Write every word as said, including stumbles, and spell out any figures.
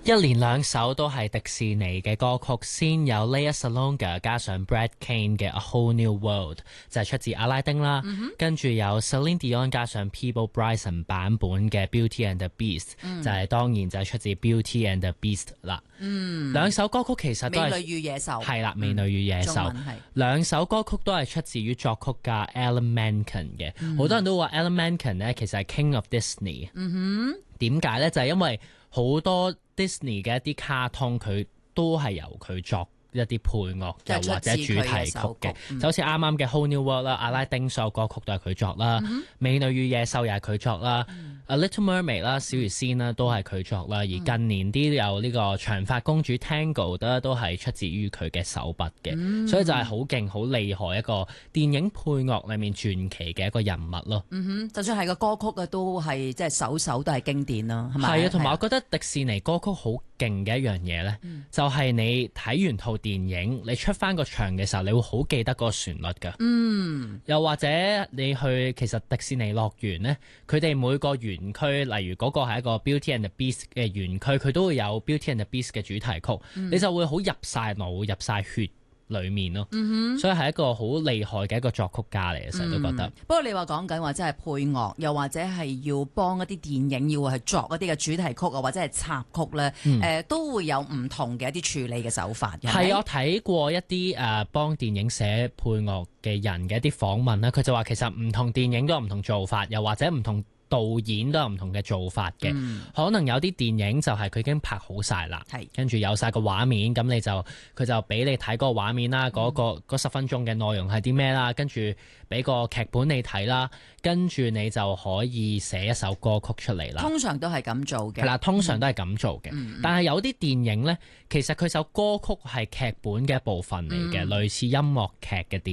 一連兩首都係迪士尼嘅歌曲，先有 Lea Salonga 加上 Brad Kane 嘅 A Whole New World 就係出自阿拉丁啦，嗯、跟住有 Celine Dion 加上 Peabo Bryson 版本嘅 Beauty and the Beast、嗯、就係當然就係出自 Beauty and the Beast 啦。嗯，兩首歌曲其實都係美女與野獸， 係啦，美女與野獸、嗯、兩首歌曲都係出自於作曲家 Alan Menken 嘅，好、嗯、多人都話 Alan Menken 咧其實係 King of Disney。嗯哼，點解咧？就係、是、因為好多 Disney 嘅一啲卡通佢都係由佢作一啲配樂又或者主題曲嘅、嗯，就好似啱啱嘅 Whole New World 啦，阿拉丁所有歌曲都係佢作啦、嗯，美女與野獸又係佢作啦、嗯、A Little Mermaid 啦，小魚仙啦都係佢作啦、嗯，而近年啲有呢個長髮公主 Tangled 都都係出自於佢嘅手筆嘅、嗯，所以就係好勁好厲害一個電影配樂裏面傳奇嘅一個人物咯。 嗯哼，就算係個歌曲啊，都係即係首首都係經典啦，係咪？ 係啊，同埋我覺得迪士尼歌曲好勁嘅一樣嘢咧，就係你睇完套電影，你出翻個場嘅時候，你會好記得個旋律噶。嗯，又或者你去其實迪士尼樂園咧，佢哋每個園區，例如嗰個係一個 Beauty and the Beast 嘅園區，佢都會有 Beauty and the Beast 嘅主題曲，嗯、你就會好入晒腦、入晒血裏面咯、嗯，所以係一個好厲害嘅一個作曲家嚟嘅，成日都覺得。 嗯、不過你話講緊話，即係配樂，又或者係要幫一啲電影要係作一啲嘅主題曲啊，或者係插曲咧，誒、嗯呃、都會有唔同嘅一啲處理嘅手法嘅。 係，我睇過一啲誒幫電影寫配樂嘅人嘅一啲訪問啦，佢就話其實唔同電影都有唔同做法，又或者唔同導演都有唔同嘅做法嘅、嗯，可能有啲電影就係佢已經拍好晒啦，跟住有晒個畫面，咁你就佢就俾你睇嗰個畫面啦，嗰、嗯嗰個十分鐘嘅內容係啲咩啦，跟住俾個劇本你睇啦，跟住你就可以寫一首歌曲出嚟啦。 通常都係咁做嘅， 係啦，通常都係咁做嘅、嗯。但係有啲電影呢，其實佢首歌曲係劇本嘅一部分嚟嘅、嗯，類似音樂劇嘅電